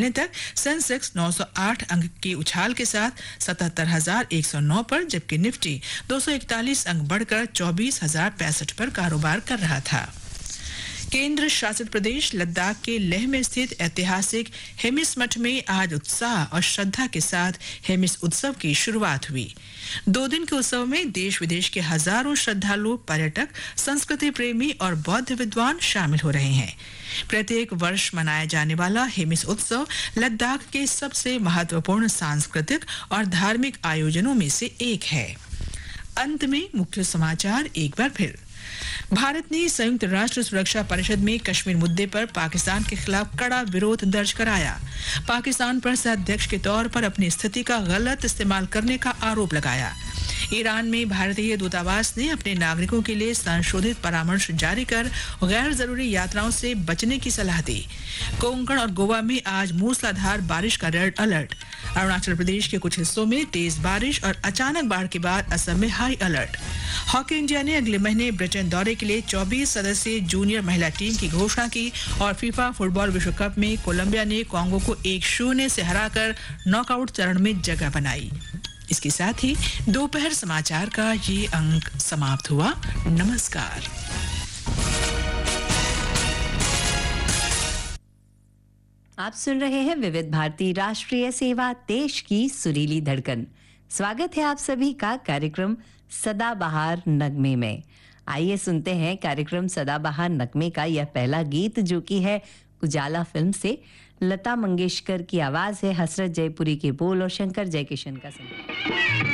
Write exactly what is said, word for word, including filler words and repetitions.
बजने तक सेंसेक्स नौ सौ आठ अंक के उछाल के साथ सतहत्तर हजार एक सौ नौ पर, जबकि निफ्टी दो सौ इकतालीस अंक बढ़कर चौबीस हजार पैंसठ पर कारोबार कर रहा था। केंद्र शासित प्रदेश लद्दाख के लेह में स्थित ऐतिहासिक हेमिस मठ में आज उत्साह और श्रद्धा के साथ हेमिस उत्सव की शुरुआत हुई। दो दिन के उत्सव में देश विदेश के हजारों श्रद्धालु, पर्यटक, संस्कृति प्रेमी और बौद्ध विद्वान शामिल हो रहे हैं। प्रत्येक वर्ष मनाया जाने वाला हेमिस उत्सव लद्दाख के सबसे महत्वपूर्ण सांस्कृतिक और धार्मिक आयोजनों में से एक है। अंत में मुख्य समाचार एक बार फिर। भारत ने संयुक्त राष्ट्र सुरक्षा परिषद में कश्मीर मुद्दे पर पाकिस्तान के खिलाफ कड़ा विरोध दर्ज कराया। पाकिस्तान पर सह-अध्यक्ष के तौर पर अपनी स्थिति का गलत इस्तेमाल करने का आरोप लगाया। ईरान में भारतीय दूतावास ने अपने नागरिकों के लिए संशोधित परामर्श जारी कर गैर जरूरी यात्राओं से बचने की सलाह दी। कोंकण और गोवा में आज मूसलाधार बारिश का रेड अलर्ट। अरुणाचल प्रदेश के कुछ हिस्सों में तेज बारिश और अचानक बाढ़ के बाद असम में हाई अलर्ट। हॉकी इंडिया ने अगले महीने ब्रिटेन दौरे के लिए चौबीस सदस्यीय जूनियर महिला टीम की घोषणा की और फीफा फुटबॉल विश्व कप में कोलंबिया ने कांगो को एक शून्य से हराकर नॉकआउट चरण में जगह बनाई। इसके साथ ही दोपहर समाचार का ये अंक समाप्त हुआ। नमस्कार। आप सुन रहे हैं विविध भारती राष्ट्रीय सेवा, देश की सुरीली धड़कन। स्वागत है आप सभी का कार्यक्रम सदाबहार नगमे में। आइए सुनते हैं कार्यक्रम सदाबहार नगमे का यह पहला गीत, जो कि है उजाला फिल्म से। लता मंगेशकर की आवाज है, हसरत जयपुरी के बोल और शंकर जयकिशन का संगीत।